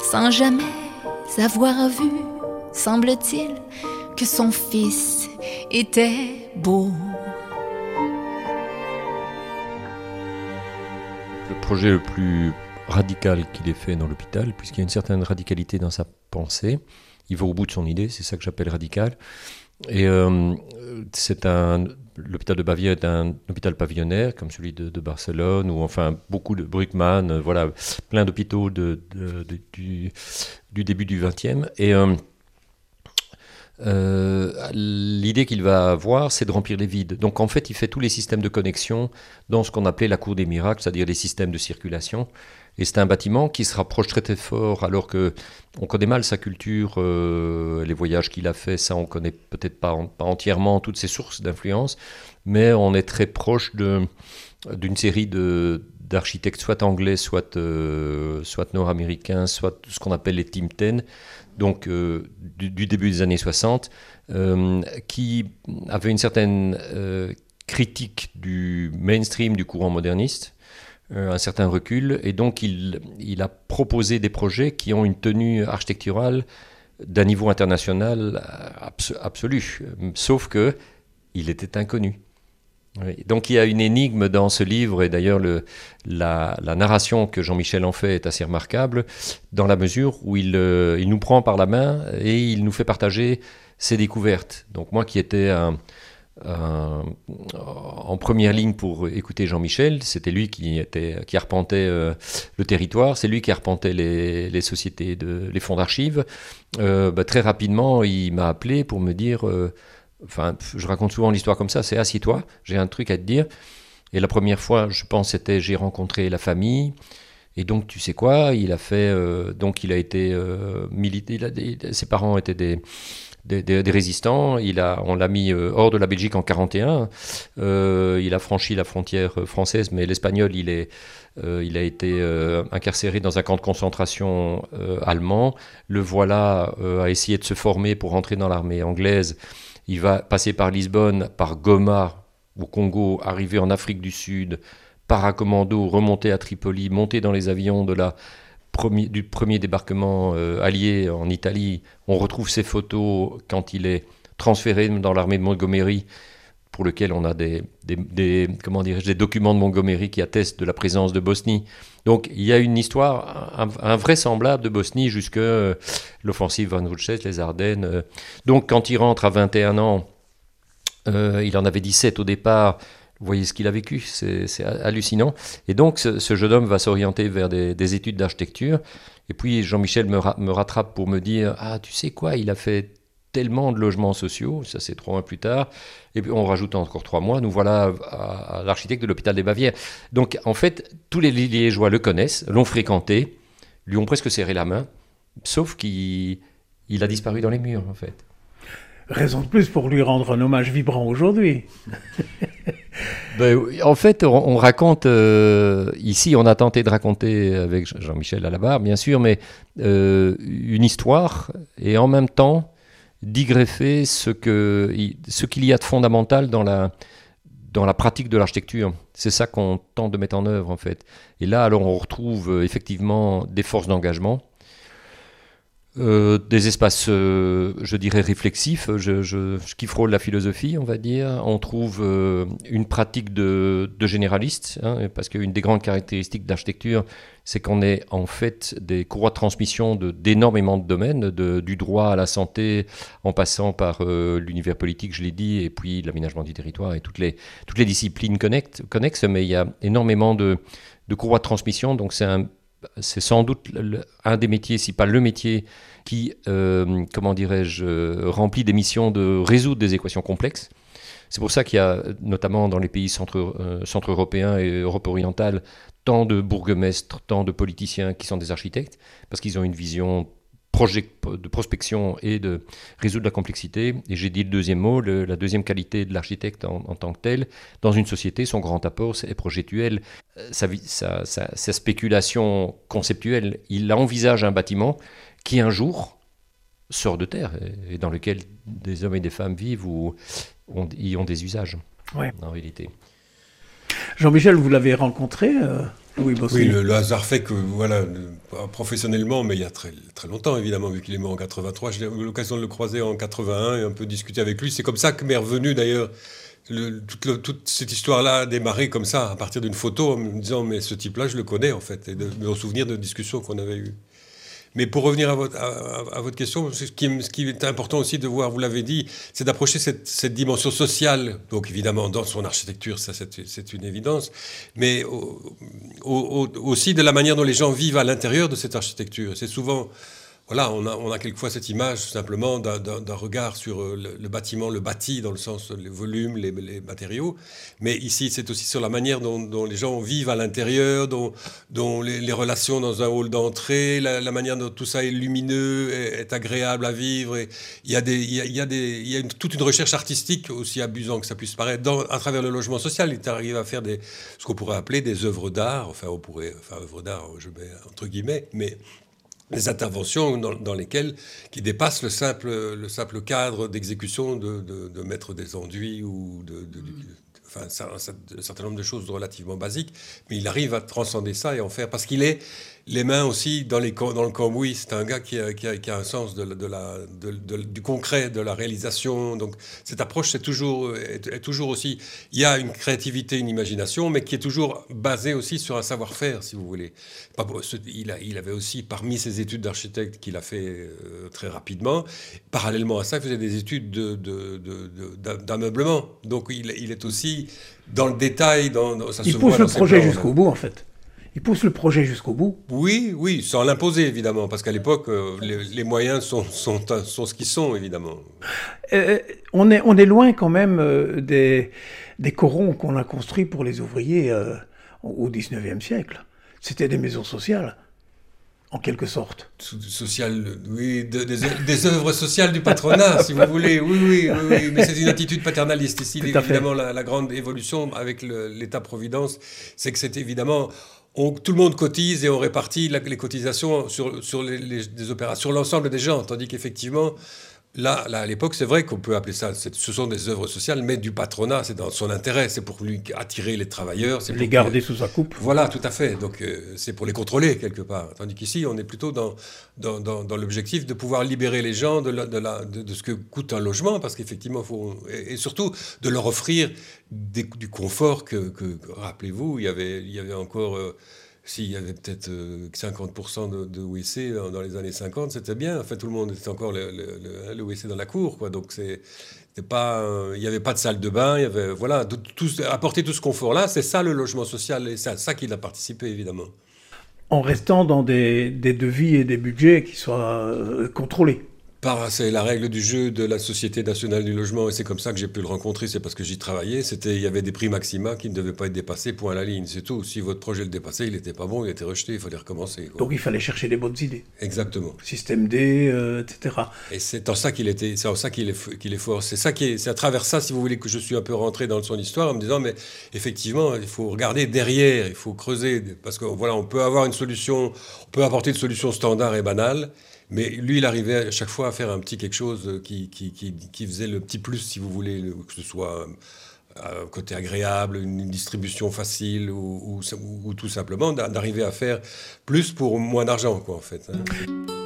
sans jamais avoir vu, semble-t-il, que son fils était beau. Le projet le plus radical qu'il ait fait dans l'hôpital, puisqu'il y a une certaine radicalité dans sa pensée, il va au bout de son idée, c'est ça que j'appelle radical. Et l'hôpital de Bavière est un hôpital pavillonnaire, comme celui de Barcelone, ou enfin beaucoup de Brugmann, voilà, plein d'hôpitaux du début du XXe. Et l'idée qu'il va avoir, c'est de remplir les vides. Donc en fait, il fait tous les systèmes de connexion dans ce qu'on appelait la cour des miracles, c'est-à-dire les systèmes de circulation. Et c'est un bâtiment qui se rapproche très très fort, alors que on connaît mal sa culture, les voyages qu'il a fait, ça on connaît peut-être pas entièrement toutes ses sources d'influence, mais on est très proche d'une série d'architectes, soit anglais, soit nord-américains, soit ce qu'on appelle les Team 10, donc du début des années 60, qui avaient une certaine critique du mainstream du courant moderniste, un certain recul, et donc il a proposé des projets qui ont une tenue architecturale d'un niveau international absolu, sauf que il était inconnu. Oui. Donc il y a une énigme dans ce livre, et d'ailleurs la narration que Jean-Michel en fait est assez remarquable, dans la mesure où il nous prend par la main et il nous fait partager ses découvertes. Donc moi qui étais en première ligne pour écouter Jean-Michel, c'était lui qui arpentait le territoire, c'est lui qui arpentait les sociétés, les fonds d'archives. Très rapidement, il m'a appelé pour me dire, je raconte souvent l'histoire comme ça, c'est assieds-toi, j'ai un truc à te dire. Et la première fois, je pense, j'ai rencontré la famille. Et donc, tu sais quoi, il a fait, donc il a été militaire, ses parents étaient des résistants, on l'a mis hors de la Belgique en 1941, il a franchi la frontière française, mais l'espagnol, il a été incarcéré dans un camp de concentration allemand. Le voilà à essayer de se former pour rentrer dans l'armée anglaise. Il va passer par Lisbonne, par Goma, au Congo, arriver en Afrique du Sud, paracommando, remonter à Tripoli, monter dans les avions du premier débarquement allié en Italie. On retrouve ces photos quand il est transféré dans l'armée de Montgomery, pour lequel on a des documents de Montgomery qui attestent de la présence de Bosnie. Donc il y a une histoire invraisemblable de Bosnie jusque l'offensive Van Rutschest, les Ardennes. Donc quand il rentre à 21 ans, il en avait 17 au départ. Vous voyez ce qu'il a vécu, c'est hallucinant. Et donc, ce jeune homme va s'orienter vers des études d'architecture. Et puis, Jean-Michel me rattrape pour me dire « Ah, tu sais quoi, il a fait tellement de logements sociaux, ça c'est 3 mois plus tard. Et puis, on rajoute encore 3 mois, nous voilà à l'architecte de l'hôpital des Bavières. » Donc, en fait, tous les Liégeois le connaissent, l'ont fréquenté, lui ont presque serré la main, sauf qu'il a disparu dans les murs, en fait. Raison de plus pour lui rendre un hommage vibrant aujourd'hui. En fait, on raconte, ici on a tenté de raconter avec Jean-Michel à la barre, bien sûr, mais une histoire, et en même temps d'y greffer ce qu'il y a de fondamental dans la pratique de l'architecture. C'est ça qu'on tente de mettre en œuvre, en fait. Et là, alors, on retrouve effectivement des forces d'engagement, des espaces, je dirais, réflexifs, qui frôlent la philosophie, on va dire. On trouve une pratique de généraliste, parce qu'une des grandes caractéristiques d'architecture, c'est qu'on est en fait des courroies de transmission d'énormément de domaines, du droit à la santé, en passant par l'univers politique, je l'ai dit, et puis l'aménagement du territoire, et toutes les disciplines connexes, mais il y a énormément de courroies de transmission, donc c'est sans doute un des métiers, si pas le métier, qui, remplit des missions de résoudre des équations complexes. C'est pour ça qu'il y a, notamment dans les pays centre-européens et Europe orientale, tant de bourgmestres, tant de politiciens qui sont des architectes, parce qu'ils ont une vision de prospection et de résoudre la complexité. Et j'ai dit le deuxième mot, la deuxième qualité de l'architecte en tant que tel. Dans une société, son grand apport, c'est projetuel. Sa spéculation conceptuelle, il envisage un bâtiment qui un jour sort de terre et dans lequel des hommes et des femmes vivent ou y ont des usages, en réalité. Jean-Michel, vous l'avez rencontré Louis Bossuet. Oui, le hasard fait que, voilà, professionnellement, mais il y a très, très longtemps, évidemment, vu qu'il est mort en 83, j'ai eu l'occasion de le croiser en 81 et un peu discuter avec lui. C'est comme ça que m'est revenu, d'ailleurs, toute cette histoire-là a démarré comme ça, à partir d'une photo, en me disant, mais ce type-là, je le connais, en fait, et de me souvenir de discussions qu'on avait eues. Mais pour revenir à votre question, ce qui est important aussi de voir, vous l'avez dit, c'est d'approcher cette dimension sociale. Donc évidemment, dans son architecture, ça c'est une évidence, mais aussi de la manière dont les gens vivent à l'intérieur de cette architecture. C'est souvent... Voilà, on a quelquefois cette image simplement d'un regard sur le bâtiment, le bâti, dans le sens les volumes, les matériaux. Mais ici, c'est aussi sur la manière dont les gens vivent à l'intérieur, dont les relations dans un hall d'entrée, la manière dont tout ça est lumineux, est agréable à vivre. Et il y a toute une recherche artistique, aussi abusant que ça puisse paraître, à travers le logement social. Il arrive à faire ce qu'on pourrait appeler des œuvres d'art. Enfin, œuvres d'art, je mets entre guillemets, mais... des interventions qui dépassent le simple cadre d'exécution de mettre des enduits ou enfin, un certain nombre de choses relativement basiques, mais il arrive à transcender ça et en faire, parce qu'il est les mains aussi dans le cambouis. C'est un gars qui a un sens du concret, de la réalisation. Donc cette approche est toujours aussi, il y a une créativité, une imagination, mais qui est toujours basée aussi sur un savoir-faire, si vous voulez. Il avait aussi, parmi ses études d'architecte qu'il a fait très rapidement, parallèlement à ça, il faisait des études d'ameublement. Donc il est aussi dans le détail. Il pousse le projet jusqu'au bout, en fait. Il pousse le projet jusqu'au bout. Oui, sans l'imposer, évidemment, parce qu'à l'époque, les moyens sont ce qu'ils sont, évidemment. On est loin quand même des corons qu'on a construits pour les ouvriers au XIXe siècle. C'était des maisons sociales, en quelque sorte. Oui, des œuvres sociales du patronat, si vous voulez. Oui, mais c'est une attitude paternaliste. Ici, évidemment, la grande évolution avec l'État-providence, c'est que c'est évidemment... tout le monde cotise et on répartit les cotisations sur les opérations, sur l'ensemble des gens, tandis qu'effectivement, là, à l'époque, c'est vrai qu'on peut appeler ça, ce sont des œuvres sociales, mais du patronat, c'est dans son intérêt, c'est pour lui attirer les travailleurs. C'est les garder sous sa coupe. Voilà, tout à fait, donc c'est pour les contrôler quelque part, tandis qu'ici, on est plutôt dans l'objectif de pouvoir libérer les gens de ce que coûte un logement, parce qu'effectivement, et surtout de leur offrir du confort rappelez-vous, il y avait encore... s'il y avait peut-être 50% de WC dans les années 50, c'était bien. En fait, tout le monde était encore le WC dans la cour, quoi. Donc, il n'y avait pas de salle de bain. Il y avait, voilà, apporter tout ce confort-là, c'est ça le logement social. Et c'est à ça qu'il a participé, évidemment. En restant dans des devis et des budgets qui soient contrôlés. C'est la règle du jeu de la Société nationale du logement, et c'est comme ça que j'ai pu le rencontrer, c'est parce que j'y travaillais. Il y avait des prix maxima qui ne devaient pas être dépassés, point à la ligne, c'est tout. Si votre projet le dépassait, il n'était pas bon, il était rejeté, il fallait recommencer, quoi. Donc il fallait chercher des bonnes idées. Exactement. Système D, etc. Et c'est en ça qu'il est fort. C'est à travers ça, si vous voulez, que je suis un peu rentré dans son histoire, en me disant, mais effectivement, il faut regarder derrière, il faut creuser, parce que voilà, on peut avoir une solution, on peut apporter une solution standard et banale. Mais lui, il arrivait à chaque fois à faire un petit quelque chose qui faisait le petit plus, si vous voulez, que ce soit un côté agréable, une distribution facile ou tout simplement d'arriver à faire plus pour moins d'argent, quoi, en fait.